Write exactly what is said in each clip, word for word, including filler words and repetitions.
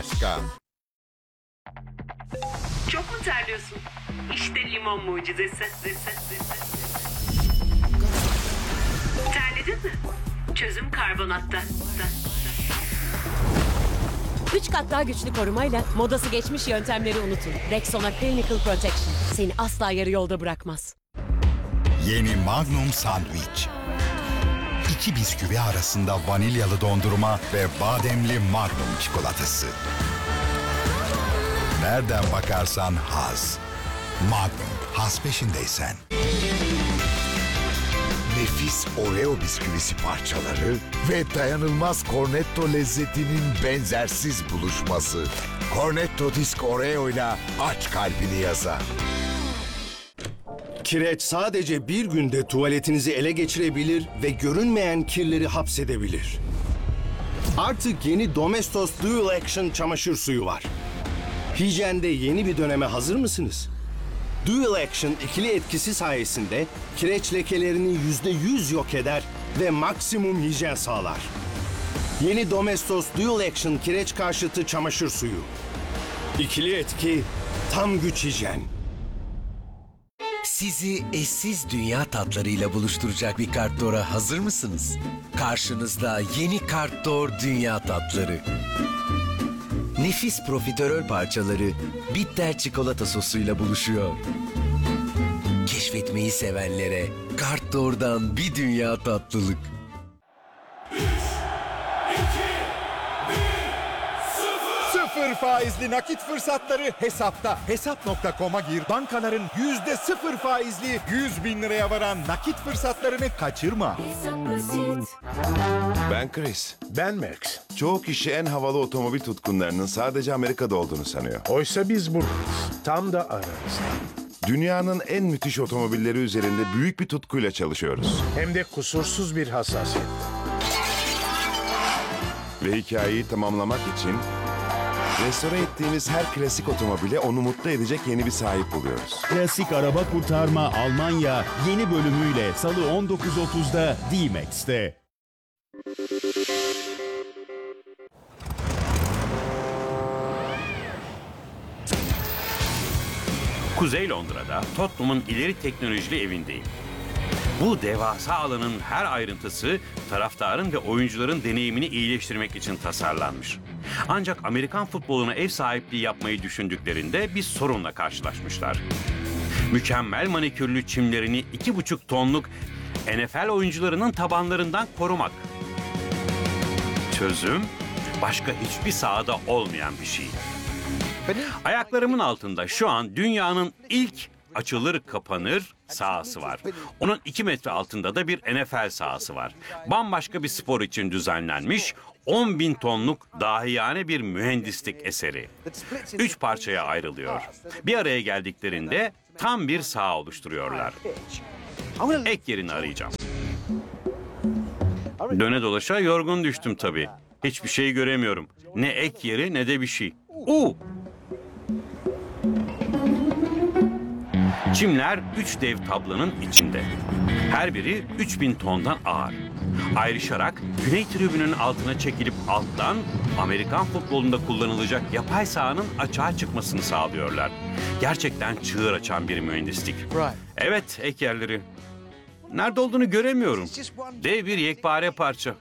başka. Çok mu terliyorsun? İşte limon mucizesi. Terledin mi? Çözüm karbonatta. Üç kat daha güçlü korumayla modası geçmiş yöntemleri unutun. Rexona Clinical Protection seni asla yarı yolda bırakmaz. Yeni Magnum Sandwich. İki bisküvi arasında vanilyalı dondurma ve bademli Magnum çikolatası. Nereden bakarsan haz. Magnum, haz peşindeysen. Nefis Oreo bisküvisi parçaları ve dayanılmaz Cornetto lezzetinin benzersiz buluşması. Cornetto Disk Oreo ile aç kalbini yazar. Kireç sadece bir günde tuvaletinizi ele geçirebilir ve görünmeyen kirleri hapsedebilir. Artık yeni Domestos Dual Action çamaşır suyu var. Hijyende yeni bir döneme hazır mısınız? Dual Action ikili etkisi sayesinde kireç lekelerini yüzde yüz yok eder ve maksimum hijyen sağlar. Yeni Domestos Dual Action kireç karşıtı çamaşır suyu. İkili etki, tam güç hijyen. Sizi eşsiz dünya tatlarıyla buluşturacak bir Kartdor'a hazır mısınız? Karşınızda yeni Kartdor Dünya Tatları. Nefis profiterol parçaları bitter çikolata sosuyla buluşuyor. Keşfetmeyi sevenlere Kartdor'dan bir dünya tatlılık. Sıfır faizli nakit fırsatları hesapta. Hesap nokta com'a gir. Bankaların yüzde sıfır faizli yüz bin liraya varan nakit fırsatlarını kaçırma. Ben Chris. Ben Max. Çoğu kişi en havalı otomobil tutkunlarının sadece Amerika'da olduğunu sanıyor. Oysa biz buradayız. Tam da aramızda. Dünyanın en müthiş otomobilleri üzerinde büyük bir tutkuyla çalışıyoruz. Hem de kusursuz bir hassasiyet. Ve hikayeyi tamamlamak için restore ettiğimiz her klasik otomobile onu mutlu edecek yeni bir sahip buluyoruz. Klasik Araba Kurtarma Almanya yeni bölümüyle Salı on dokuz otuzda D-Max'te. Kuzey Londra'da Tottenham'ın ileri teknolojili evindeyim. Bu devasa alanın her ayrıntısı taraftarın ve oyuncuların deneyimini iyileştirmek için tasarlanmış. Ancak Amerikan futboluna ev sahipliği yapmayı düşündüklerinde bir sorunla karşılaşmışlar. Mükemmel manikürlü çimlerini iki buçuk tonluk N F L oyuncularının tabanlarından korumak. Çözüm, başka hiçbir sahada olmayan bir şey. Ayaklarımın altında şu an dünyanın ilk açılır kapanır sahası var. Onun iki metre altında da bir N F L sahası var. Bambaşka bir spor için düzenlenmiş on bin tonluk dahiyane bir mühendislik eseri. Üç parçaya ayrılıyor. Bir araya geldiklerinde tam bir saha oluşturuyorlar. Ek yerini arayacağım. Döne dolaşa yorgun düştüm tabii. Hiçbir şey göremiyorum. Ne ek yeri ne de bir şey. Oo! Çimler üç dev tablanın içinde. Her biri üç bin tondan ağır. Ayrışarak Güney tribünün altına çekilip alttan Amerikan futbolunda kullanılacak yapay sahanın açığa çıkmasını sağlıyorlar. Gerçekten çığır açan bir mühendislik. Evet, ek yerleri. Nerede olduğunu göremiyorum. Dev bir yekpare parça.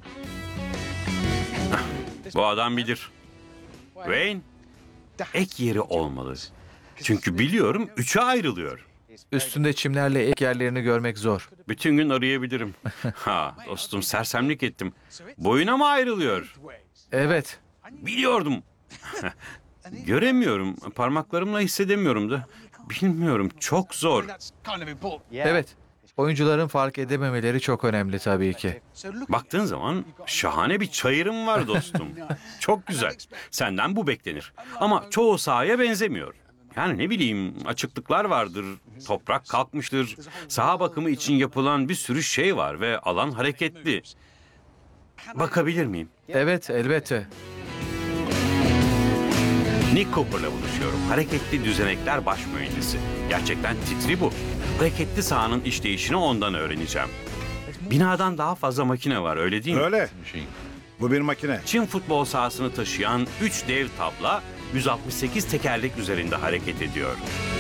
Bu adam bilir. Wayne, ek yeri olmalı. Çünkü biliyorum üçe ayrılıyor. Üstünde çimlerle ek yerlerini görmek zor. Bütün gün arayabilirim. Ha dostum, sersemlik ettim. Boyuna mı ayrılıyor? Evet. Biliyordum. Göremiyorum. Parmaklarımla hissedemiyorum da. Bilmiyorum. Çok zor. Evet. Oyuncuların fark edememeleri çok önemli tabii ki. Baktığın zaman şahane bir çayırım var dostum. Çok güzel. Senden bu beklenir. Ama çoğu sahaya benzemiyor. Yani ne bileyim, açıklıklar vardır, toprak kalkmıştır, saha bakımı için yapılan bir sürü şey var ve alan hareketli. Bakabilir miyim? Evet, elbette. Nick Cooper'la buluşuyorum. Hareketli düzenekler baş mühendisi. Gerçekten titri bu. Hareketli sahanın işleyişini ondan öğreneceğim. Binadan daha fazla makine var, öyle değil mi? Öyle. Bu bir makine. Çin futbol sahasını taşıyan üç dev tabla yüz altmış sekiz tekerlek üzerinde hareket ediyor.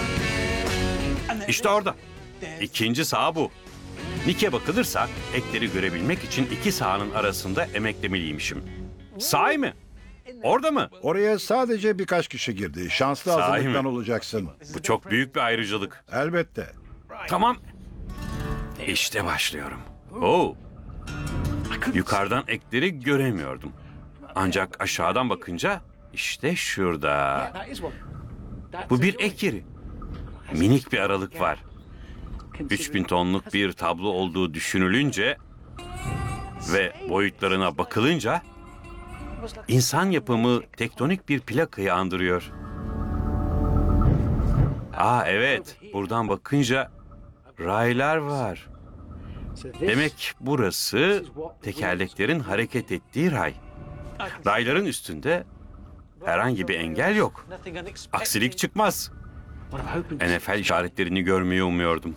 İşte orada. İkinci saha bu. Nike bakılırsa ekleri görebilmek için iki sahanın arasında emeklemeliymişim. Sahi mi? Orada mı? Oraya sadece birkaç kişi girdi. Şanslı Sahi hazırlıktan mi? olacaksın. Bu çok büyük bir ayrıcalık. Elbette. Tamam. İşte başlıyorum. Oo. Yukarıdan ekleri göremiyordum. Ancak aşağıdan bakınca işte şurada. Bu bir ek yeri. Minik bir aralık var. üç bin tonluk bir tablo olduğu düşünülünce ve boyutlarına bakılınca insan yapımı tektonik bir plakayı andırıyor. Aa evet, buradan bakınca raylar var. Demek burası tekerleklerin hareket ettiği ray. Rayların üstünde herhangi bir engel yok. Aksilik çıkmaz. N F L işaretlerini görmeyi umuyordum.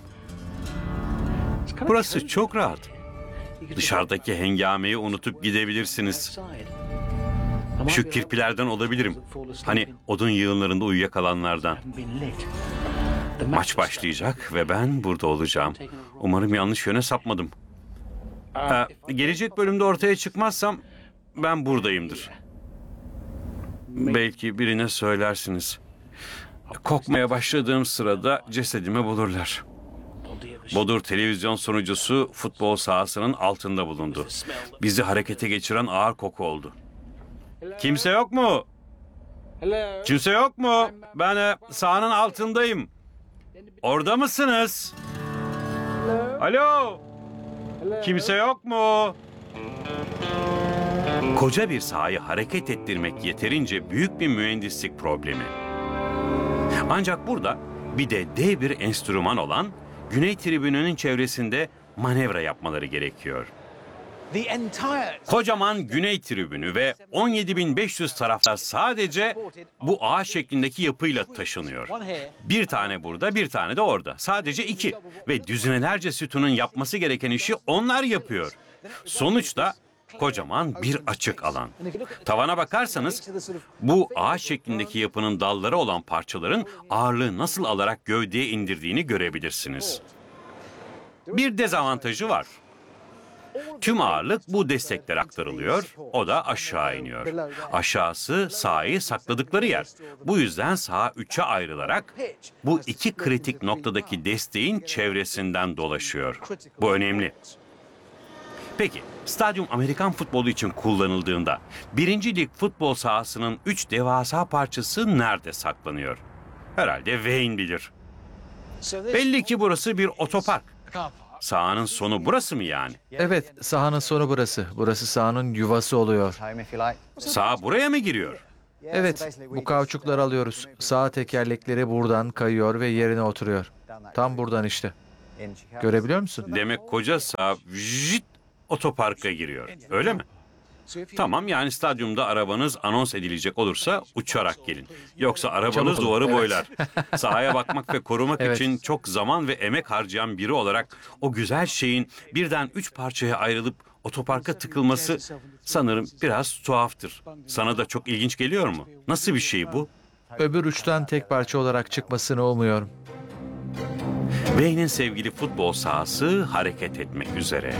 Burası çok rahat. Dışarıdaki hengameyi unutup gidebilirsiniz. Şu kirpilerden olabilirim. Hani odun yığınlarında uyuyakalanlardan. Maç başlayacak ve ben burada olacağım. Umarım yanlış yöne sapmadım. Ee, gelecek bölümde ortaya çıkmazsam ben buradayımdır. Belki birine söylersiniz. Kokmaya başladığım sırada cesedimi bulurlar. Bodur televizyon sunucusu futbol sahasının altında bulundu. Bizi harekete geçiren ağır koku oldu. Kimse yok mu? Kimse yok mu? Ben e, sahanın altındayım. Orada mısınız? Alo? Kimse yok mu? Koca bir sahayı hareket ettirmek yeterince büyük bir mühendislik problemi. Ancak burada bir de dev bir enstrüman olan Güney Tribünü'nün çevresinde manevra yapmaları gerekiyor. Kocaman Güney Tribünü ve on yedi bin beş yüz taraftar sadece bu ağ şeklindeki yapıyla taşınıyor. Bir tane burada, bir tane de orada. Sadece iki. Ve düzinelerce sütunun yapması gereken işi onlar yapıyor. Sonuçta kocaman bir açık alan. Tavana bakarsanız bu ağ şeklindeki yapının dalları olan parçaların ağırlığı nasıl alarak gövdeye indirdiğini görebilirsiniz. Bir dezavantajı var. Tüm ağırlık bu desteklere aktarılıyor, o da aşağı iniyor. Aşağısı sahayı sakladıkları yer. Bu yüzden saha üçe ayrılarak bu iki kritik noktadaki desteğin çevresinden dolaşıyor. Bu önemli. Peki, stadyum Amerikan futbolu için kullanıldığında birinci lig futbol sahasının üç devasa parçası nerede saklanıyor? Herhalde Wayne bilir. Belli ki burası bir otopark. Sahanın sonu burası mı yani? Evet, sahanın sonu burası. Burası sahanın yuvası oluyor. Saha buraya mı giriyor? Evet, bu kauçukları alıyoruz. Sağ tekerlekleri buradan kayıyor ve yerine oturuyor. Tam buradan işte. Görebiliyor musun? Demek koca saha vjit, otoparka giriyor. Öyle mi? Tamam, yani stadyumda arabanız anons edilecek olursa uçarak gelin. Yoksa arabanız Çabuk olun. duvarı Evet. boylar. Sahaya bakmak ve korumak Evet. için çok zaman ve emek harcayan biri olarak o güzel şeyin birden üç parçaya ayrılıp otoparka tıkılması sanırım biraz tuhaftır. Sana da çok ilginç geliyor mu? Nasıl bir şey bu? Öbür uçtan tek parça olarak çıkmasını umuyorum. Wayne'in sevgili futbol sahası hareket etmek üzere.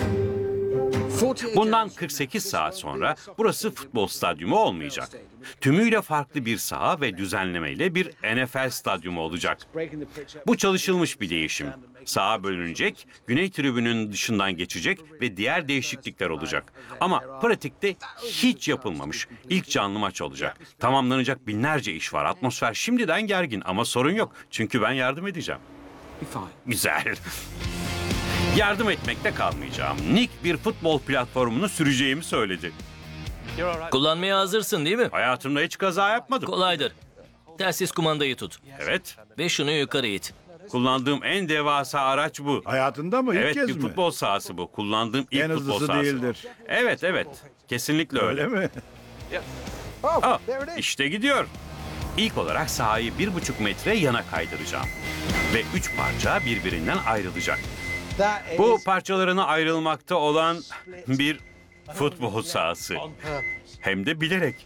Bundan kırk sekiz saat sonra burası futbol stadyumu olmayacak. Tümüyle farklı bir saha ve düzenlemeyle bir N F L stadyumu olacak. Bu çalışılmış bir değişim. Saha bölünecek, Güney Tribünü'nün dışından geçecek ve diğer değişiklikler olacak. Ama pratikte hiç yapılmamış. İlk canlı maç olacak. Tamamlanacak binlerce iş var. Atmosfer şimdiden gergin ama sorun yok. Çünkü ben yardım edeceğim. Güzel. Yardım etmekte kalmayacağım. Nick bir futbol platformunu süreceğimi söyledi. Kullanmaya hazırsın değil mi? Hayatımda hiç kaza yapmadım. Kolaydır. Telsiz kumandayı tut. Evet. Ve şunu yukarı it. Kullandığım en devasa araç bu. Hayatında mı? İlk Evet, kez bir mi? futbol sahası bu. Kullandığım ilk En futbol hızlısı sahası. değildir. Evet, evet. Kesinlikle öyle. Öyle mi? Aa, işte gidiyor. İlk olarak sahayı bir buçuk metre yana kaydıracağım. Ve üç parça birbirinden ayrılacak. Bu parçalarına ayrılmakta olan bir Futbol sahası. Hem de bilerek.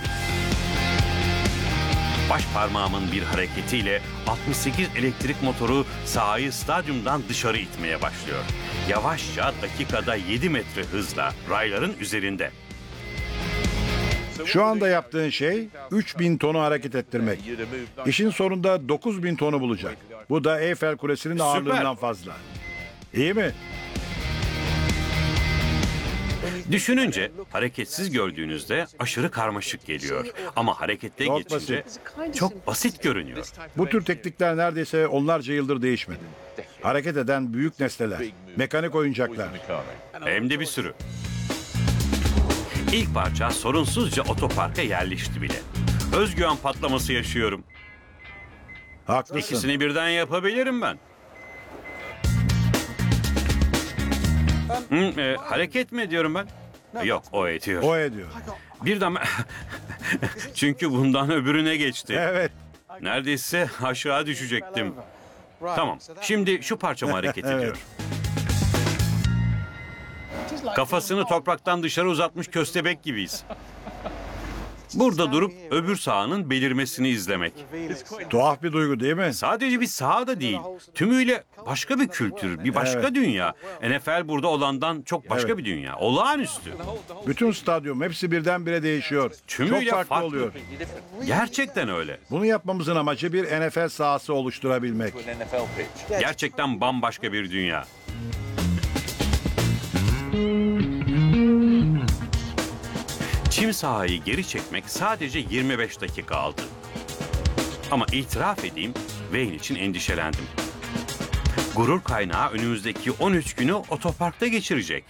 Baş parmağımın bir hareketiyle altmış sekiz elektrik motoru sahayı stadyumdan dışarı itmeye başlıyor. Yavaşça dakikada yedi metre hızla rayların üzerinde. Şu anda yaptığın şey üç bin tonu hareket ettirmek. İşin sonunda dokuz bin tonu bulacak. Bu da Eyfel Kulesi'nin ağırlığından fazla. İyi mi? Düşününce hareketsiz gördüğünüzde aşırı karmaşık geliyor. Ama harekette Çok geçince çok basit görünüyor. Bu tür teknikler neredeyse onlarca yıldır değişmedi. Hareket eden büyük nesneler, mekanik oyuncaklar. Hem de bir sürü. İlk parça sorunsuzca otoparka yerleşti bile. Özgüven patlaması yaşıyorum. Haklısın. İkisini birden yapabilirim ben. Hı, e, hareket mi ediyorum ben? Yok, o ediyor. O ediyor. Birden çünkü bundan öbürüne geçti. Evet. Neredeyse aşağı düşecektim. Tamam, şimdi şu parçamı hareket Evet. ediyor. Kafasını topraktan dışarı uzatmış köstebek gibiyiz. Burada durup öbür sahanın belirmesini izlemek. Tuhaf bir duygu değil mi? Sadece bir saha da değil. Tümüyle başka bir kültür, bir başka Evet. dünya. N F L burada olandan çok başka Evet. bir dünya. Olağanüstü. Bütün stadyum hepsi birdenbire değişiyor. Tümüyle Çok farklı, farklı. oluyor. Gerçekten öyle. Bunu yapmamızın amacı bir N F L sahası oluşturabilmek. Gerçekten bambaşka bir dünya. Çim sahayı geri çekmek sadece yirmi beş dakika aldı. Ama itiraf edeyim, Wayne için endişelendim. Gurur kaynağı önümüzdeki on üç günü otoparkta geçirecek.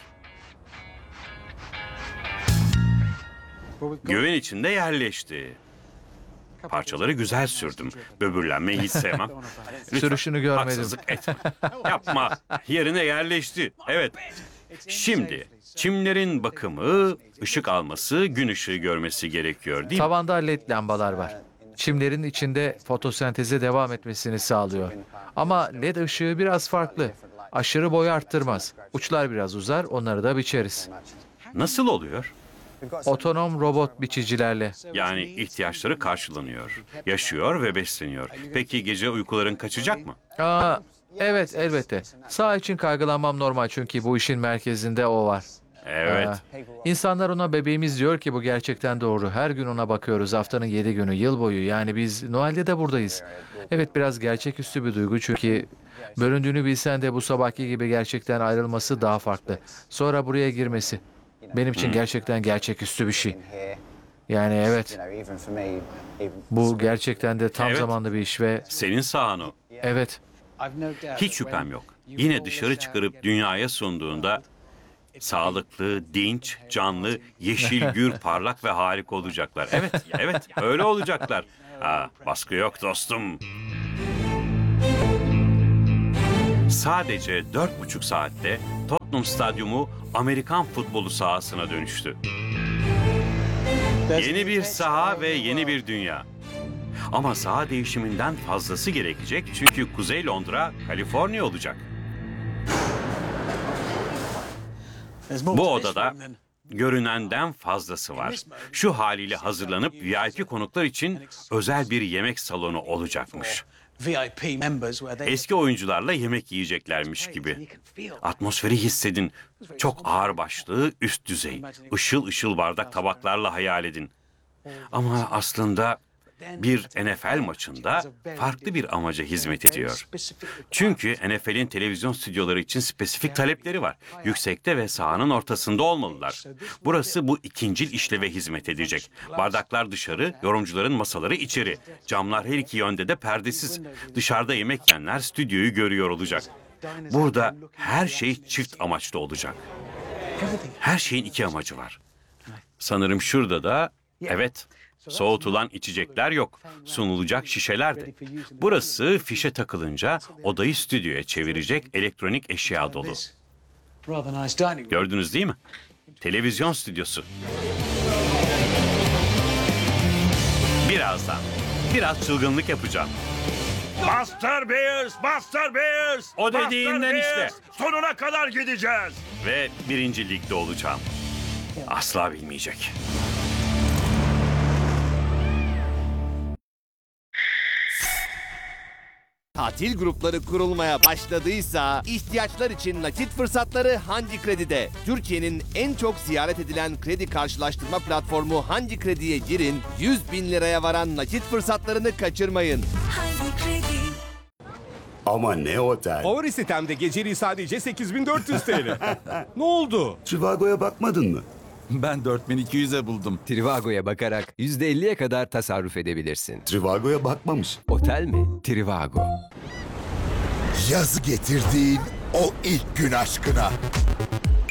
Güven içinde yerleşti. Parçaları güzel sürdüm. Böbürlenmeyi hiç sevmem. Lütfen, Sürüşünü görmedim. haksızlık etme. Yapma. Yerine yerleşti. Evet. Şimdi çimlerin bakımı, ışık alması, gün ışığı görmesi gerekiyor değil mi? Tavanda led lambalar var. Çimlerin içinde fotosenteze devam etmesini sağlıyor. Ama led ışığı biraz farklı. Aşırı boy arttırmaz. Uçlar biraz uzar, onları da biçeriz. Nasıl oluyor? Otonom robot biçicilerle. Yani ihtiyaçları karşılanıyor, yaşıyor ve besleniyor. Peki gece uykuların kaçacak mı? Aa, evet elbette. Sağ için kaygılanmam normal çünkü bu işin merkezinde o var. Evet. Aa, insanlar ona bebeğimiz diyor ki bu gerçekten doğru. Her gün ona bakıyoruz haftanın yedi günü, yıl boyu. Yani biz Noel'de de buradayız. Evet biraz gerçeküstü bir duygu çünkü bölündüğünü bilsen de bu sabahki gibi gerçekten ayrılması daha farklı. Sonra buraya girmesi. Benim için gerçekten gerçeküstü bir şey. Yani evet. Bu gerçekten de tam Evet. zamanlı bir iş ve Senin sahan o. evet. Hiç şüphem yok. Yine dışarı çıkarıp dünyaya sunduğunda sağlıklı, dinç, canlı, yeşil, gür, parlak ve harika olacaklar. Evet, evet öyle olacaklar. Ha, baskı yok dostum. Sadece dört buçuk saatte Tottenham Stadyumu Amerikan futbolu sahasına dönüştü. Yeni bir saha ve yeni bir dünya. Ama saha değişiminden fazlası gerekecek çünkü Kuzey Londra, Kaliforniya olacak. Bu odada görünenden fazlası var. Şu haliyle hazırlanıp V I P konuklar için özel bir yemek salonu olacakmış. Eski oyuncularla yemek yiyeceklermiş gibi. Atmosferi hissedin. Çok ağırbaşlı, üst düzey. Işıl ışıl bardak tabaklarla hayal edin. Ama aslında bir N F L maçında farklı bir amaca hizmet ediyor. Çünkü N F L'in televizyon stüdyoları için spesifik talepleri var. Yüksekte ve sahanın ortasında olmalılar. Burası bu ikincil işleve hizmet edecek. Bardaklar dışarı, yorumcuların masaları içeri. Camlar her iki yönde de perdesiz. Dışarıda yemek yiyenler stüdyoyu görüyor olacak. Burada her şey çift amaçlı olacak. Her şeyin iki amacı var. Sanırım şurada da, evet, soğutulan içecekler yok. Sunulacak şişeler de. Burası fişe takılınca odayı stüdyoya çevirecek elektronik eşya dolu. Gördünüz değil mi? Televizyon stüdyosu. Birazdan, biraz çılgınlık yapacağım. Buster Bears, Buster Bears. O dediğinden Buster işte. Bears. Sonuna kadar gideceğiz. Ve birinci ligde olacağım. asla bilmeyecek. Tatil grupları kurulmaya başladıysa ihtiyaçlar için nakit fırsatları Hangi Kredi'de. Türkiye'nin en çok ziyaret edilen kredi karşılaştırma platformu Hangi Kredi'ye girin, yüz bin liraya varan nakit fırsatlarını kaçırmayın. Ama ne otel? Favori sitemde geceliği sadece sekiz bin dört yüz T L. Ne oldu? Trivago'ya bakmadın mı? Ben dört bin iki yüze buldum. Trivago'ya bakarak yüzde elliye kadar tasarruf edebilirsin. Trivago'ya bakmamış. Otel mi? Trivago. Yazı getirdiğin o ilk gün aşkına.